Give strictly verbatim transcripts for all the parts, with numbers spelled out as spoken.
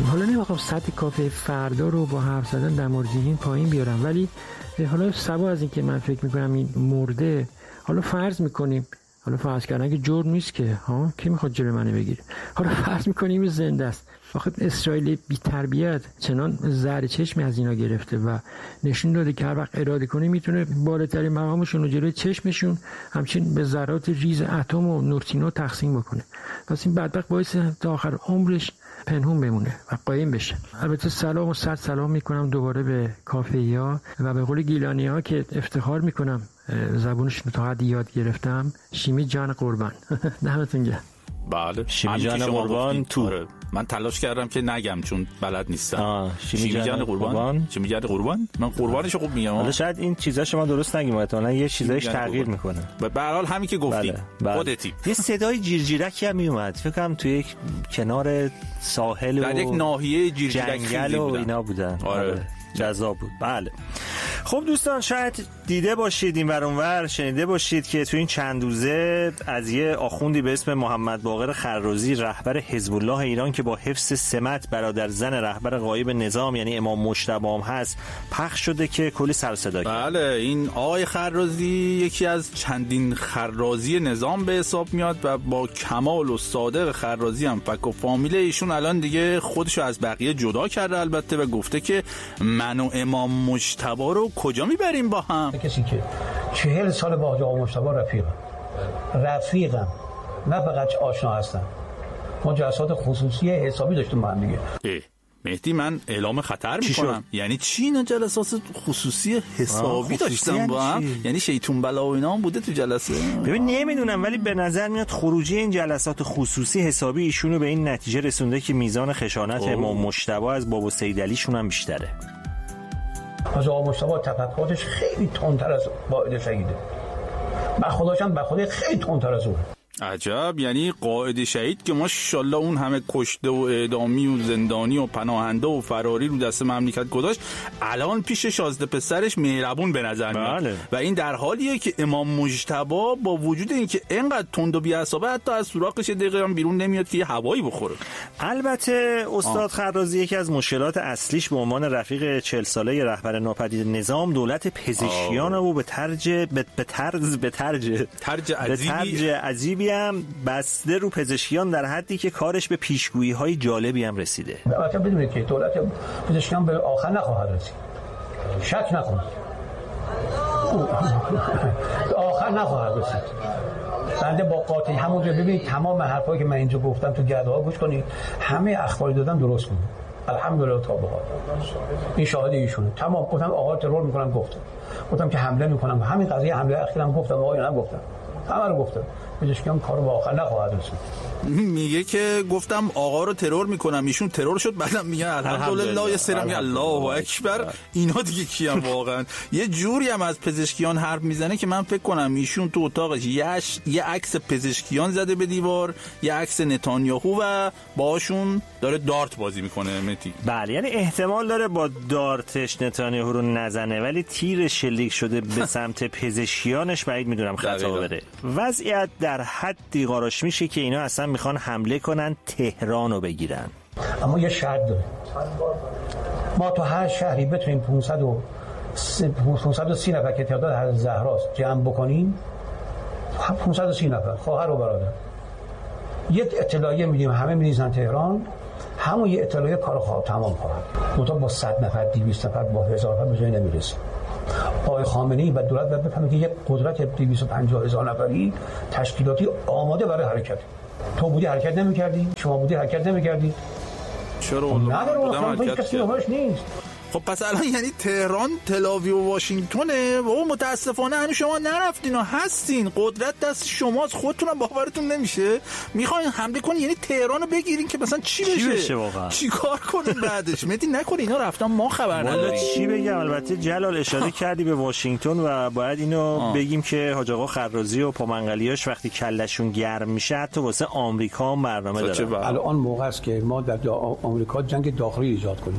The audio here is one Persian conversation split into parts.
حالا نمیخوام سطح کافه فردا رو با حرف زدن در مورد این پایین بیارم، ولی حالا سوا از این که من فکر میکنم این مرده، حالا فرض میکنیم، حالا فرض کردن که جرم نیست که، ها کی میخواد جلوی منو بگیره، حالا فرض میکنیم زنده است. آخه اسرائیل بی تربیت چنان زهر چشمی از اینا گرفته و نشون داده که هر وقت اراده کنه میتونه بالاترین مقامشون رو جلوی چشمشون همچین به ذرات ریز اتم و نورتینو تقسیم بکنه. پس این بدبخت باعث تا آخر عمرش پنهون بمونه و قایم بشه. البته سلام و صد سلام میکنم دوباره به کافه‌ها و به قول گیلانی‌ها که افتخار میکنم زبونشون تا حدی یاد گرفتم. شیمی جان قربان. دمتون گرم. بله شیمی جان قربان تو. من تلاش کردم که نگم چون بلد نیستم. شیمی, شیمی جان قربان. قربان شیمی جان قربان. من قربانشو خوب میگم. حالا شاید این چیزا شما درست نگیم، مثلا یه چیزایش تغییر میکنه. به هر حال همین که گفتی بله. بله. خودتی. یه صدای جیرجیرکی هم میومد، فکر کنم توی یک کنار ساحل و در یک ناحیه جیرجیرک جنگل و اینا بودن. آره. جذاب بود. بله. خب دوستان، شاید دیده باشید این ور اون ور، شنیده باشید که تو این چند روزه از یه آخوندی به اسم محمد باقر خرازی رهبر حزب الله ایران که با حفظ سمت برادر زن رهبر غایب نظام یعنی امام مجتبی هم هست پخش شده که کلی سر صدا کرد. بله، این آقای خرازی یکی از چندین خرازی نظام به حساب میاد و با کمال و صادق خرازی هم فک و فامیل ایشون الان دیگه خودشو از بقیه جدا کرده البته و گفته که من و امام مجتبی رو کجا میبریم با هم؟ کسی که چهل سال با آقا مجتبی رفیقم رفیقم نه فقط آشنا هستم، ما جلسات خصوصی حسابی داشتیم با هم دیگه. مهدی من اعلام خطر میکنم. یعنی چی اینا جلسات خصوصی حسابی داشتن با هم؟ یعنی شیطون بلا و اینا هم بوده تو جلسه؟ ببین نمیدونم، ولی به نظر میاد خروجی این جلسات خصوصی حسابی ایشونو به این نتیجه رسونده که میزان خشانت امام مجتبی از بابا سیدعلیشون هم بیشتره. از آقا مجتبی تفکراتش خیلی تندتر از قائد شهیده. من خودشم به خودی خیلی تندتر از اون. عجب، یعنی قائد شهید که ماشاءالله اون همه کشته و اعدامی و زندانی و پناهنده و فراری رو دست مملکت گذاشت، الان پیش شازده پسرش مهربون به نظر میاد. بله. و این در حالیه که امام مجتبی با وجود اینکه اینقدر تند و بی‌عصابه حتی از سوراخش یه دقیقه هم بیرون نمیاد که یه هوایی بخوره. البته استاد خرازی یکی از مشکلات اصلیش به عنوان رفیق چهل ساله رهبر ناپدید نظام دولت پزشکیان و به طرز به طرز به طرز طرز عجیبی عجیبی هم بسته رو پزشکیان در حدی که کارش به پیشگویی‌های جالبی هم رسیده. البته بدونید که دولت پزشکیان به آخر نخواهد رسید. شک نکنید. آخر نخواهد رسید. بنده با قاطعی همونجا ببینید تمام حرفایی که من اینجا گفتم تو گرده‌ها گوش کنید، همه اخباری دادم درست بود. الحمدلله تا به حال. این شاهد ایشونه. تمام گفتم آقا ترور میکنم گفتم. گفتم که حمله میکنم. همین قضیه حمله اخیرام گفتم آقا نگفتم. همه رو گفتم. پزشکیان کارو با آخر نخواهد رسید. میگه که گفتم آقا رو ترور میکنم، ایشون ترور شد، بعدم میگه الحمدلله، یه سرم میگه الله اکبر. اینا دیگه کیان واقعا؟ یه جوری هم از پزشکیان حرف میزنه که من فکر کنم ایشون تو اتاقش یش یه عکس پزشکیان زده به دیوار، یه عکس نتانیاهو و باهاشون داره دارت بازی میکنه. متی بله، یعنی احتمال داره با دارتش نتانیاهو رو نزنه، ولی تیر شلیک شده به سمت پزشکیانش بعید میدونم خطا بره. وضعیت در حدی قاراش میشه که اینا اصلا میخوان حمله کنن تهران رو بگیرن. اما یه شرط داره، ما تو هر شهری بتونیم پانصد و سی نفر که تعداد حضرت زهراست جمع بکنیم، پانصد و سی نفر خواهر و برادر، یک اطلاعیه میدیم همه میریزن تهران، همون یه اطلاعیه کار خواه تمام خواهد. منتها با صد نفر دویست نفر با هزار نفر به جای نمیرسیم. آقای خامنه‌ای و دولت باید بفهمه که یک قدرت دویست و پنجاه هزار نفری تشکیلاتی آماده برای حرکت. تو بودی حرکت نمی‌کردی، شما بودی حرکت نمی‌کردی. چرا نداره کسی نمایش نیست. خب پس الان یعنی تهران، تل‌آویو و واشنگتونه و متاسفانه هنوز شما نرفتین و هستین، قدرت دست شماست، خودتونم باورتون نمیشه میخواین حمله کنین، یعنی تهرانو بگیرین که مثلا چی بشه, چی بشه واقعا؟ چیکار کنین بعدش؟ مدی نکنین اینا رفتن ما خبر نداریم. چی بگم؟ البته جلال اشاره کردی به واشنگتن و باید اینو آه. بگیم که حاج آقا خرازی و پامنقلیاش وقتی کلشون گرم میشه حتی واسه آمریکا هم برنامه داره. الان موقع است که ما در آمریکا جنگ داخلی ایجاد کنیم.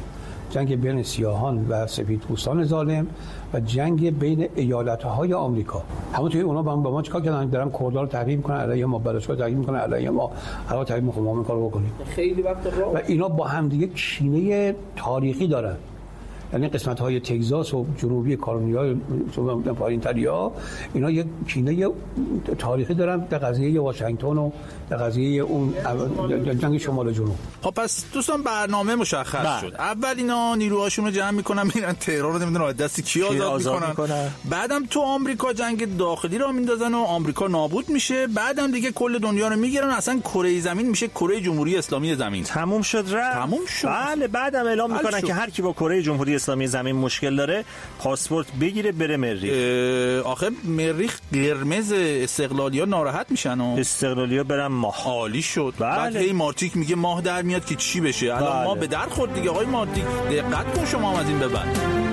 جنگ بین سیاهان و سفیدپوستان ظالم و جنگ بین ایالت‌های آمریکا. همونطوری اونا با ما چیکار کردن؟ دارن کردها رو تحریم می‌کنن، علیه ما بلوچ‌ها تحریم می‌کنن، علیه ما هر تحریم می‌کنن، ما این کارو بکنیم. خیلی وقت راه و اینا با هم دیگه کینه تاریخی دارن. یعنی قسمت‌های تگزاس و جنوبی کارولینای پایین‌تریا اینا یک کینه تاریخی دارن در قضیه واشنگتن و در قضیه اون جنگ شمال جنوب. خب پس دوستان برنامه مشخص بله. شد. اول اینا نیروهاشون رو جمع میکنن میرن تهران رو نمیدونن از دست کی آزاد, آزاد میکنن. میکنن بعدم تو آمریکا جنگ داخلی رو میندازن و آمریکا نابود میشه. بعدم دیگه کل دنیا رو میگیرن، اصلا کره زمین میشه کره جمهوری اسلامی زمین. تموم شد رفت. تموم شد. بله بعدم اعلام میکنن که هر کی با کره جمهوری اسلامی زمین مشکل داره پاسپورت بگیره بره مریخ. آخه مریخ قرمز استقلالیا ناراحت میشن و استقلالیا برن ماه. عالی شد. بله. بعد هی مارتیک میگه ماه در میاد که چی بشه. الان بله. ما به در خورد دیگه آقای مارتیک، دقت کن شما هم از این به بعد.